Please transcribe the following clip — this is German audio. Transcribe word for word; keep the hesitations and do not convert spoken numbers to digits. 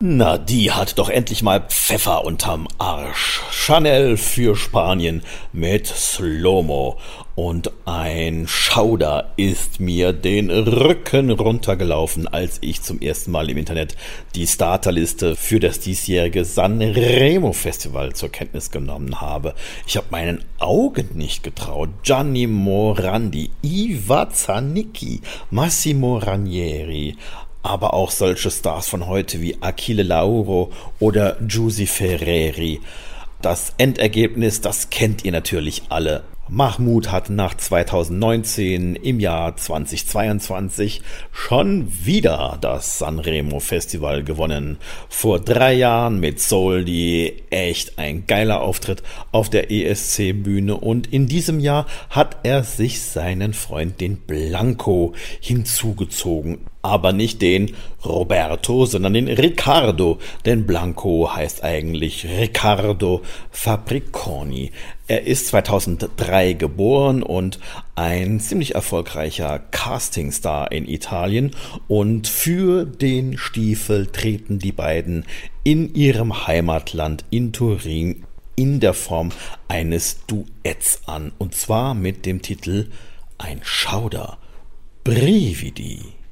Na, die hat doch endlich mal Pfeffer unterm Arsch. Chanel für Spanien mit Slow-Mo. Und ein Schauder ist mir den Rücken runtergelaufen, als ich zum ersten Mal im Internet die Starterliste für das diesjährige Sanremo Festival zur Kenntnis genommen habe. Ich habe meinen Augen nicht getraut. Gianni Morandi, Iva Zanicchi, Massimo Ranieri, aber auch solche Stars von heute wie Achille Lauro oder Giusy Ferreri. Das Endergebnis, das kennt ihr natürlich alle. Mahmoud hat nach zweitausendneunzehn im Jahr zweitausendzweiundzwanzig schon wieder das Sanremo Festival gewonnen. Vor drei Jahren mit Soldi, echt ein geiler Auftritt auf der E S C-Bühne, und in diesem Jahr hat er sich seinen Freund, den Blanco, hinzugezogen. Aber nicht den Roberto, sondern den Riccardo, denn Blanco heißt eigentlich Riccardo Fabriconi. Er ist zweitausenddrei geboren und ein ziemlich erfolgreicher Castingstar in Italien, und für den Stiefel treten die beiden in ihrem Heimatland in Turin in der Form eines Duetts an, und zwar mit dem Titel Ein Schauder, Brividi.